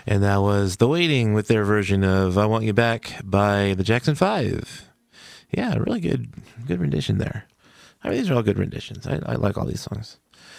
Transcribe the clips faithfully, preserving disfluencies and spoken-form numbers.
And that was The Waiting with their version of I Want You Back by the Jackson Five. Yeah, really good good rendition there. I mean, these are all good renditions. I, I like all these songs.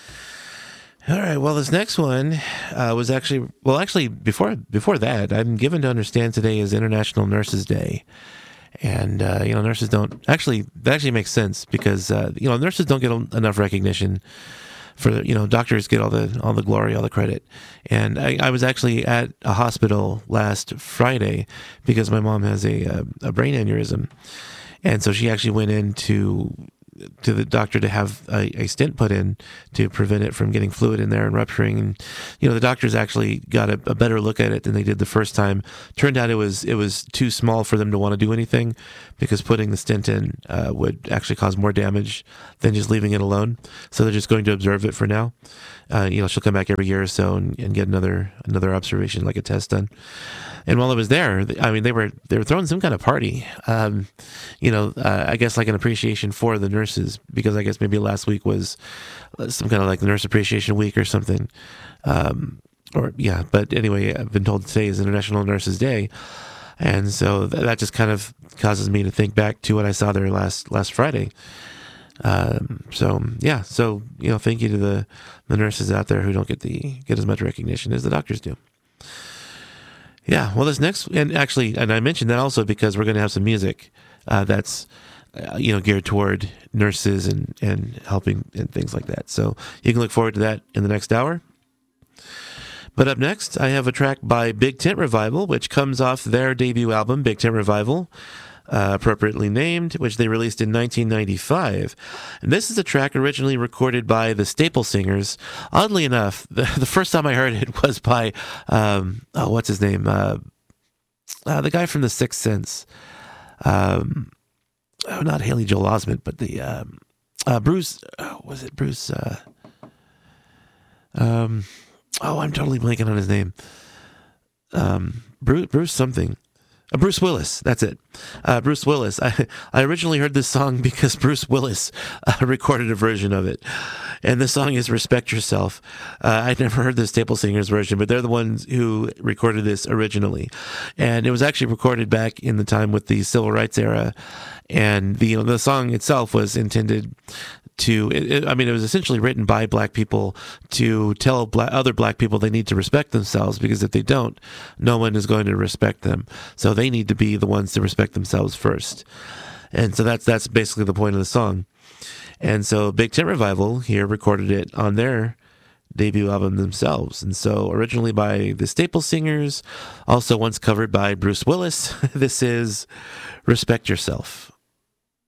All right, well, this next one uh, was actually, well, actually, before before that, I'm given to understand today is International Nurses Day. And, uh, you know, nurses don't, actually, that actually makes sense because, uh, you know, nurses don't get enough recognition for the, you know, doctors get all the all the glory, all the credit. And I, I was actually at a hospital last Friday because my mom has a, a, a brain aneurysm. And so she actually went in to to the doctor to have a, a stent put in to prevent it from getting fluid in there and rupturing. And, you know, the doctors actually got a, a better look at it than they did the first time. Turned out it was it was too small for them to want to do anything because putting the stent in uh, would actually cause more damage than just leaving it alone. So they're just going to observe it for now. Uh, you know, she'll come back every year or so and, and get another another observation, like a test done. And while I was there, I mean, they were they were throwing some kind of party, um, you know, uh, I guess like an appreciation for the nurses, because I guess maybe last week was some kind of like the Nurse Appreciation Week or something. Um, or, yeah, but anyway, I've been told today is International Nurses Day. And so th- that just kind of causes me to think back to what I saw there last last Friday. Um, so, yeah, so, you know, thank you to the, the nurses out there who don't get the get as much recognition as the doctors do. Yeah, well, this next, and actually, and I mentioned that also because we're going to have some music uh, that's, uh, you know, geared toward nurses and, and helping and things like that. So you can look forward to that in the next hour. But up next, I have a track by Big Tent Revival, which comes off their debut album, Big Tent Revival, uh, appropriately named, which they released in nineteen ninety-five. And this is a track originally recorded by the Staple Singers. Oddly enough, the, the first time I heard it was by, um, oh, what's his name? Uh, uh, the guy from The Sixth Sense. Um, oh, not Haley Joel Osment, but the um, uh, Bruce, oh, was it Bruce? Uh, um, oh, I'm totally blanking on his name. Um, Bruce, Bruce something. Uh, Bruce Willis, that's it. Uh, Bruce Willis. I, I originally heard this song because Bruce Willis uh, recorded a version of it. And the song is Respect Yourself. Uh, I'd never heard the Staple Singers version, but they're the ones who recorded this originally. And it was actually recorded back in the time with the Civil Rights era. And the, you know, the song itself was intended to, it, it, I mean, it was essentially written by black people to tell black, other black people they need to respect themselves, because if they don't, no one is going to respect them. So they need to be the ones to respect themselves first. And so that's that's basically the point of the song. And so Big Tent Revival here recorded it on their debut album themselves. And so originally by the Staple Singers, also once covered by Bruce Willis, this is Respect Yourself.